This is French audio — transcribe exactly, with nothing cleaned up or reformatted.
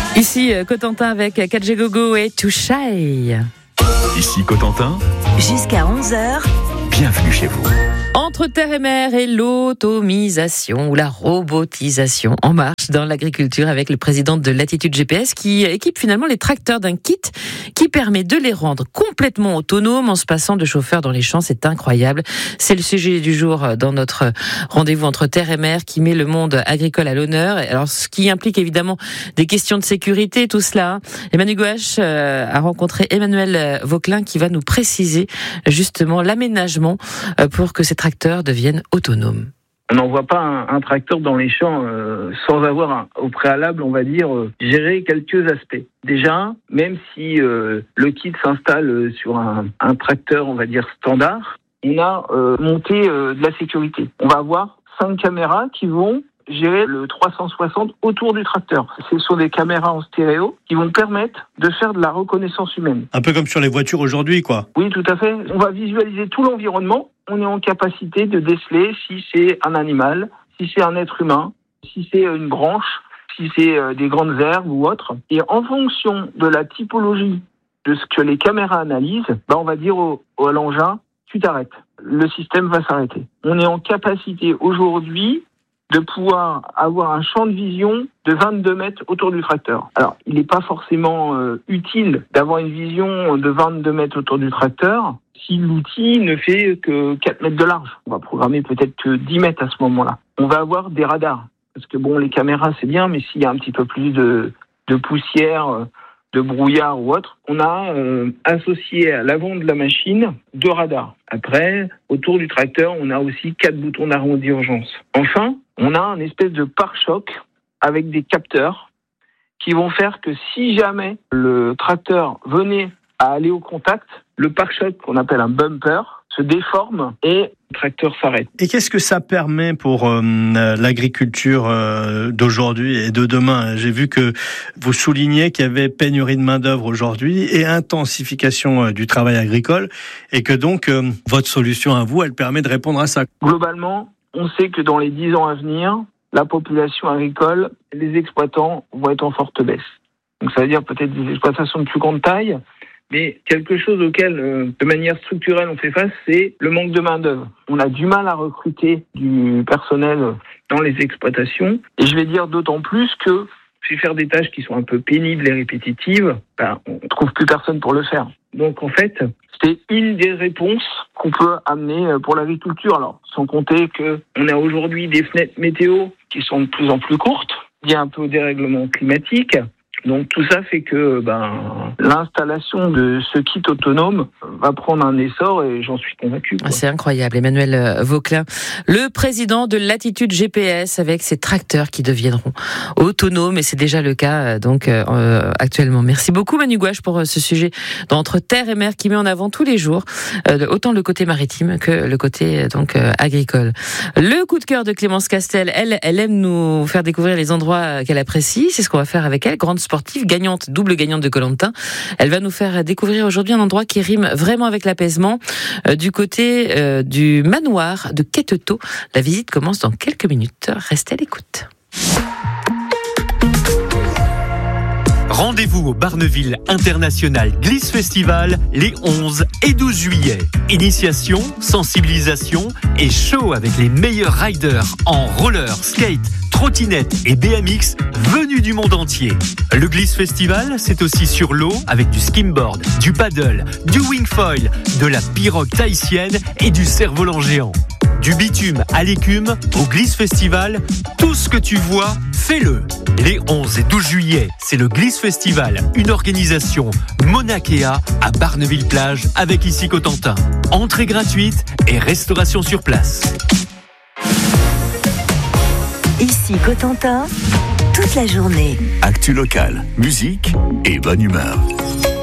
Ici, Cotentin avec Kadjegogo et Too Shy. Ici Cotentin. Jusqu'à onze heures. Bienvenue chez vous. Entre terre et mer et l'automisation ou la robotisation en marche dans l'agriculture avec le président de Latitude G P S qui équipe finalement les tracteurs d'un kit qui permet de les rendre complètement autonomes en se passant de chauffeur dans les champs. C'est incroyable. C'est le sujet du jour dans notre rendez-vous entre terre et mer qui met le monde agricole à l'honneur. Alors, ce qui implique évidemment des questions de sécurité, tout cela. Emmanuel Gouache a rencontré Emmanuel Vauclin qui va nous préciser justement l'aménagement pour que ces tracteurs deviennent autonomes. On n'envoie pas un, un tracteur dans les champs euh, sans avoir un, au préalable, on va dire, euh, géré quelques aspects. Déjà, même si euh, le kit s'installe sur un, un tracteur, on va dire, standard, on a euh, monté euh, de la sécurité. On va avoir cinq caméras qui vont gérer le trois cent soixante autour du tracteur. Ce sont des caméras en stéréo qui vont permettre de faire de la reconnaissance humaine. Un peu comme sur les voitures aujourd'hui, quoi. Oui, tout à fait. On va visualiser tout l'environnement. On est en capacité de déceler si c'est un animal, si c'est un être humain, si c'est une branche, si c'est des grandes herbes ou autre. Et en fonction de la typologie de ce que les caméras analysent, bah on va dire au, au, à l'engin, tu t'arrêtes. Le système va s'arrêter. On est en capacité aujourd'hui de pouvoir avoir un champ de vision de vingt-deux mètres autour du tracteur. Alors, il n'est pas forcément euh, utile d'avoir une vision de vingt-deux mètres autour du tracteur si l'outil ne fait que quatre mètres de large. On va programmer peut-être que dix mètres à ce moment-là. On va avoir des radars. Parce que bon, les caméras, c'est bien, mais s'il y a un petit peu plus de, de poussière, de brouillard ou autre, on a euh, associé à l'avant de la machine deux radars. Après, autour du tracteur, on a aussi quatre boutons d'arrondi d'urgence. Enfin, on a un espèce de pare-choc avec des capteurs qui vont faire que si jamais le tracteur venait à aller au contact, le pare-choc qu'on appelle un bumper se déforme et le tracteur s'arrête. Et qu'est-ce que ça permet pour euh, l'agriculture euh, d'aujourd'hui et de demain ? J'ai vu que vous soulignez qu'il y avait pénurie de main-d'œuvre aujourd'hui et intensification euh, du travail agricole et que donc euh, votre solution à vous, elle permet de répondre à ça. Globalement, on sait que dans les dix ans à venir, la population agricole, les exploitants vont être en forte baisse. Donc ça veut dire peut-être des exploitations de plus grande taille, mais quelque chose auquel, euh, de manière structurelle, on fait face, c'est le manque de main-d'œuvre. On a du mal à recruter du personnel dans les exploitations, et je vais dire d'autant plus que puis faire des tâches qui sont un peu pénibles et répétitives, ben, on ne trouve plus personne pour le faire. Donc en fait, c'est une des réponses qu'on peut amener pour l'agriculture. Alors, sans compter qu'on a aujourd'hui des fenêtres météo qui sont de plus en plus courtes, il y a un peu au dérèglement climatique. Donc tout ça fait que ben, l'installation de ce kit autonome va prendre un essor et j'en suis convaincu. Quoi. C'est incroyable. Emmanuel Vauclin, le président de Latitude G P S avec ses tracteurs qui deviendront autonomes et c'est déjà le cas donc euh, actuellement. Merci beaucoup Manu Gouache pour ce sujet d'entre terre et mer qui met en avant tous les jours euh, autant le côté maritime que le côté donc euh, agricole. Le coup de cœur de Clémence Castel, elle, elle aime nous faire découvrir les endroits qu'elle apprécie. C'est ce qu'on va faire avec elle. Grande sportive, gagnante, double gagnante de Koh-Lanta. Elle va nous faire découvrir aujourd'hui un endroit qui rime vraiment avec l'apaisement, euh, du côté euh, du manoir de Quetetot. La visite commence dans quelques minutes. Restez à l'écoute. Rendez-vous au Barneville International Glisse Festival les onze et douze juillet. Initiation, sensibilisation et show avec les meilleurs riders en roller, skate, trottinette et B M X venus du monde entier. Le Glisse Festival, c'est aussi sur l'eau avec du skimboard, du paddle, du wingfoil, de la pirogue tahitienne et du cerf-volant géant. Du bitume à l'écume, au Glisse Festival, tout ce que tu vois, fais-le. Les onze et douze juillet, c'est le Glisse Festival, une organisation Monakea à Barneville-Plage avec ici Cotentin. Entrée gratuite et restauration sur place. Ici Cotentin, toute la journée. Actu local, musique et bonne humeur.